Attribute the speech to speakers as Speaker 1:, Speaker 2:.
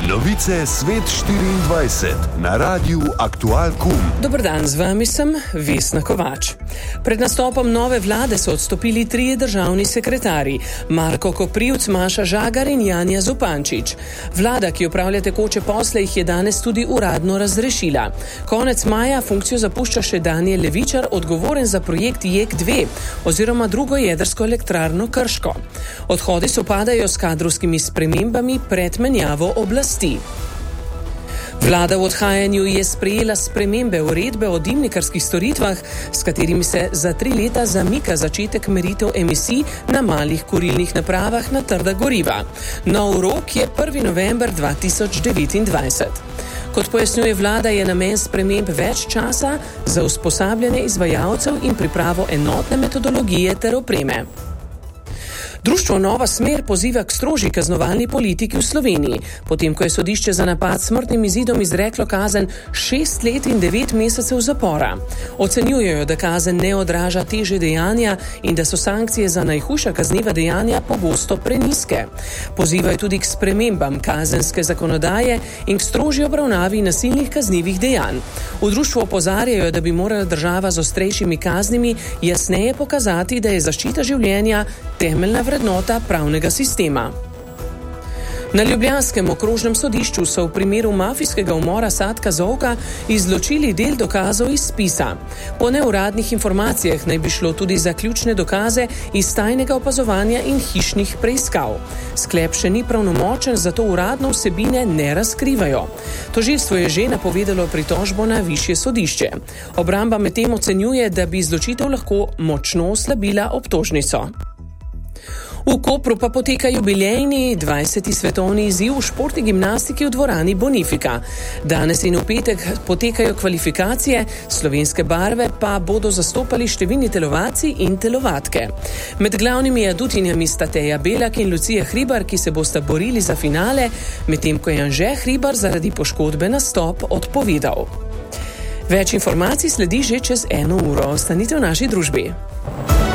Speaker 1: Novice Svet 24 na Radiu Aktual.com.
Speaker 2: Dober dan, z vami sem Vesna Kovač. Pred nastopom nove vlade so odstopili 3 državni sekretarji: Marko Koprivc, Maša Žagar in Janja Zupančič. Vlada, ki opravlja tekoče posle, jih je danes tudi uradno razrešila. Konec maja funkcijo zapušča še Danijel Levičar, odgovoren za projekt JEK2 oziroma drugo jedrsko elektrarno Krško. Odhodi sopadajo s kadrovskimi spremembami pred menjavo oblasti. Vlada v odhajanju je sprejela spremembe uredbe o dimnikarskih storitvah, s katerimi se za 3 leta zamika začetek meritev emisij na malih kurilnih napravah na trda goriva. Nov rok je 1. november 2029. Kot pojasnjuje vlada, je namen sprememb več časa za usposabljanje izvajalcev in pripravo enotne metodologije ter opreme. Društvo Nova smer poziva k strožji kaznovalni politiki v Sloveniji, potem ko je sodišče za napad s smrtnim izidom izreklo kazen 6 let in 9 mesecev zapora. Ocenjujejo, da kazen ne odraža teže dejanja in da so sankcije za najhujša kazniva dejanja pogosto prenizke. Pozivajo tudi k spremembam kazenske zakonodaje in k strožji obravnavi nasilnih kaznivih dejanj. V društvu opozarjajo, da bi morala država z ostrejšimi kaznimi jasneje pokazati, da je zaščita življenja temeljna vrednota pravnega sistema. Na ljubljanskem okrožnem sodišču so v primeru mafijskega umora Satka Zovka izločili del dokazov iz spisa. Po neuradnih informacijah naj bi šlo tudi za ključne dokaze iz tajnega opazovanja in hišnih preiskav. Sklep še ni pravnomočen, zato uradno vsebine ne razkrivajo. Tožilstvo je že napovedalo pritožbo na višje sodišče. Obramba medtem ocenjuje, da bi izločitev lahko močno oslabila obtožnico. V Kopru pa poteka jubilejni 20. svetovni izziv v športni gimnastiki v dvorani Bonifika. Danes in v petek potekajo kvalifikacije, slovenske barve pa bodo zastopali številni telovadci in telovadke. Med glavnimi adutinjami sta Teja Belak in Lucija Hribar, ki se bosta borili za finale, medtem ko je Anže Hribar zaradi poškodbe nastop odpovedal. Več informacij sledi že čez 1 uro. Ostanite v naši družbi.